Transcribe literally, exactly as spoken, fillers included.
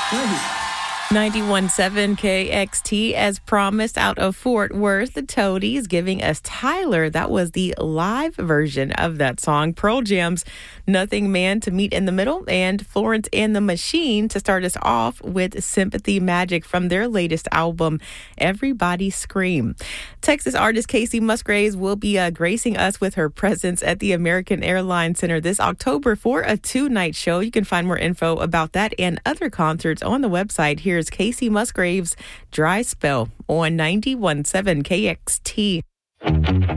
ninety-one point seven K X T, as promised, out of Fort Worth, the Toadies giving us Tyler. That was the live version of that song. Pearl Jam's Nothing Man to Meet in the Middle, and Florence and the Machine to start us off with Sympathy Magic from their latest album, Everybody Scream. Texas artist Kacey Musgraves will be uh, gracing us with her presence at the American Airlines Center this October for a two-night show. You can find more info about that and other concerts on the website. Here's Kacey Musgraves' Dry Spell on ninety-one point seven K X T.